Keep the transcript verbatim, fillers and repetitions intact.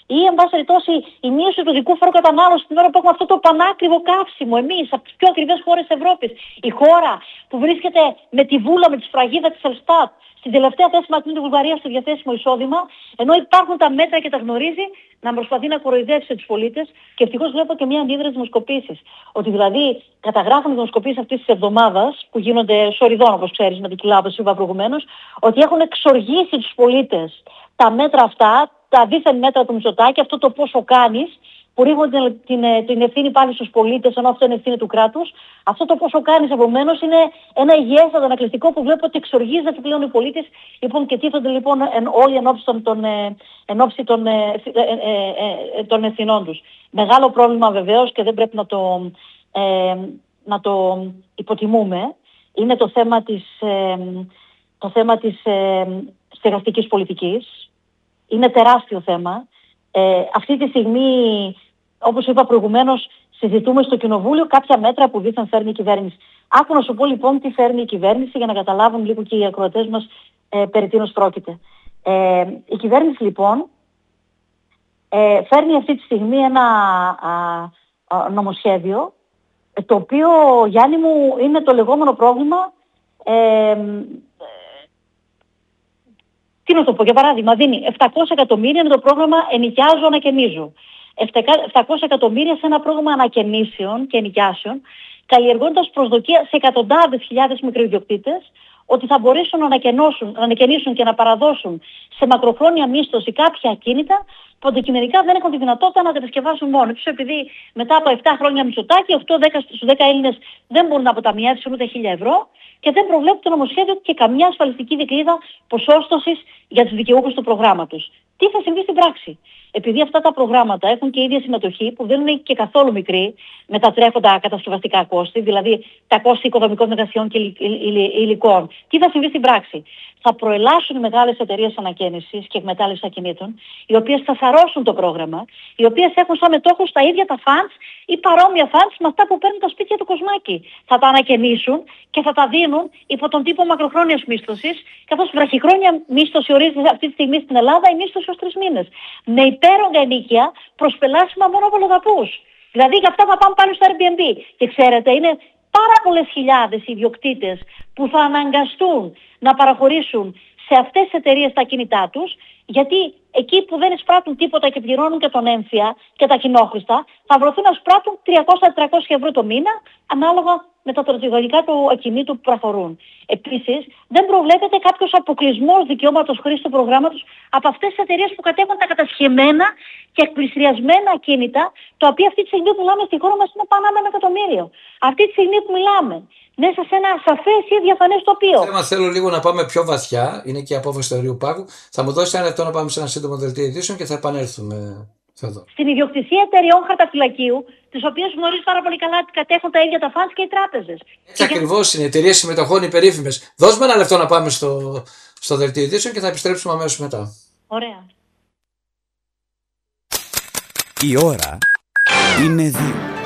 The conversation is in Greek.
ή εν πάση περιπτώσει η μείωση του δικού φόρου κατανάλωσης την ώρα που έχουμε αυτό το πανάκριβο καύσιμο εμείς από τις πιο ακριβές χώρες της Ευρώπης. Η χώρα που βρίσκεται με τη βούλα, με τη σφραγίδα της Ελστάτ στην τελευταία θέση μαζί τη Βουλγαρία στο διαθέσιμο εισόδημα, ενώ υπάρχουν τα μέτρα και τα γνωρίζει, να προσπαθεί να κοροϊδεύσει τους πολίτες. Και ευτυχώς βλέπω και μια αντίδραση δημοσκοπήσεις. Ότι δηλαδή καταγράφουν οι δημοσκοπήσεις αυτής της εβδομάδας, που γίνονται σοριδών όπως ξέρεις με την κοιλάδα που είπα προηγουμένως, ότι έχουν εξοργήσει τους πολίτες τα μέτρα αυτά, τα δίθεν μέτρα του Μητσοτάκη, αυτό το πόσο κάνεις, που ρίχνουν την, την, την ευθύνη πάλι στους πολίτες, ενώ αυτό είναι ευθύνη του κράτους. Αυτό το πόσο κάνεις επομένως είναι ένα υγιέστατο ανακληστικό που βλέπω ότι εξοργίζεται πλέον οι πολίτες. Λοιπόν, και τίθονται λοιπόν εν, όλοι εν ώψη των, των, εν ώψη των, ε, ε, ε, ε, των ευθυνών τους. Μεγάλο πρόβλημα βεβαίως και δεν πρέπει να το, ε, να το υποτιμούμε. Είναι το θέμα της, ε, το θέμα της ε, στεγαστικής πολιτικής. Είναι τεράστιο θέμα. Ε, αυτή τη στιγμή, όπως είπα προηγουμένως, συζητούμε στο Κοινοβούλιο κάποια μέτρα που δίθεν φέρνει η κυβέρνηση. Άκου να σου πω λοιπόν τι φέρνει η κυβέρνηση για να καταλάβουν λίγο και οι ακροατές μας ε, περί τίνος πρόκειται. Ε, η κυβέρνηση λοιπόν ε, φέρνει αυτή τη στιγμή ένα α, α, νομοσχέδιο, το οποίο, Γιάννη μου, είναι το λεγόμενο πρόβλημα. Ε, Τι να το πω, για παράδειγμα, δίνει επτακόσια εκατομμύρια, είναι το πρόγραμμα ενοικιάζω, ανακαινίζω. επτακόσια εκατομμύρια σε ένα πρόγραμμα ανακαινήσεων και ενοικιάσεων, καλλιεργώντας προσδοκία σε εκατοντάδες χιλιάδες μικροϊδιοκτήτες ότι θα μπορέσουν να ανακαινήσουν, να ανακαινήσουν και να παραδώσουν σε μακροχρόνια μίσθωση κάποια ακίνητα που αντικειμενικά δεν έχουν τη δυνατότητα να κατασκευάσουν μόνοι τους, επειδή μετά από επτά χρόνια Μητσοτάκη, οκτώ δέκα στους δέκα Έλληνες δεν μπορούν να αποταμιεύσουν ούτε χίλια ευρώ και δεν προβλέπει το νομοσχέδιο και καμιά ασφαλιστική δικλείδα ποσόστοσης για τους δικαιούχους του προγράμματος. Τι θα συμβεί στην πράξη? Επειδή αυτά τα προγράμματα έχουν και ίδια συμμετοχή που δεν είναι και καθόλου μικρή με τα τρέχοντα κατασκευαστικά κόστη, δηλαδή τα κόστη οικοδομικών εργασιών και υλικών, τι θα συμβεί στην πράξη? Θα προελάσουν οι μεγάλες εταιρείες ανακαίνησης και εκμετάλλευσης ακινήτων, οι οποίες θα σαρώσουν το πρόγραμμα, οι οποίες έχουν σαν μετόχους τα ίδια τα funds ή παρόμοια funds με αυτά που παίρνουν τα σπίτια του Κοσμάκη. Θα τα ανακαινήσουν και θα τα δίνουν υπό τον τύπο μακροχρόνιας μίσθωσης, καθώς βραχυχρόνια μίσθωση ορίζεται αυτή τη στιγμή στην Ελλάδα η μίσθωση ως τρεις μήνες. Με υπέρογκα ενοίκια προσπελάσιμα μόνο από λογαπούς. Δηλαδή για αυτά θα πάμε πάλι στο Airbnb. Και ξέρετε, είναι πάρα πολλές χιλιάδες ιδιοκτήτες που θα αναγκαστούν να παραχωρήσουν σε αυτές τις εταιρείες τα κινητά τους, γιατί εκεί που δεν εισπράττουν τίποτα και πληρώνουν και τον έμφυα και τα κοινόχρηστα, θα βρεθούν να εισπράττουν τριακόσια με τετρακόσια ευρώ το μήνα, ανάλογα με τα τροτιγωνικά του ακινήτου που προχωρούν. Επίσης, δεν προβλέπεται κάποιος αποκλεισμός δικαιώματος χρήσης του προγράμματος από αυτές τις εταιρείες που κατέχουν τα κατασχεμένα και εκπληστριασμένα ακίνητα, τα οποία αυτή τη στιγμή που μιλάμε στη χώρα μας είναι πάνω από ένα εκατομμύριο. Αυτή τη στιγμή που μιλάμε, μέσα σε ένα σαφές ή διαφανές τοπίο. Θέμα, θέλω λίγο να πάμε πιο βαθιά, είναι και η απόφαση του Αερίου Πάγου. Θα μου δώσει ένα λεπτό να πάμε σε ένα σύντομο δελτίο ειδήσεων και θα επανέλθουμε. Στην ιδιοκτησία εταιρεών χαρταφυλακίου, τις οποίες γνωρίζει πάρα πολύ καλά ότι κατέχουν τα ίδια τα funds και οι τράπεζες. Έτσι ακριβώς είναι, εταιρείες συμμετοχών υπερήφημες. Δώσ' με ένα λεπτό να πάμε στο, στο δελτίο ειδήσεων και θα επιστρέψουμε αμέσως μετά. Ωραία. Η ώρα είναι δύο.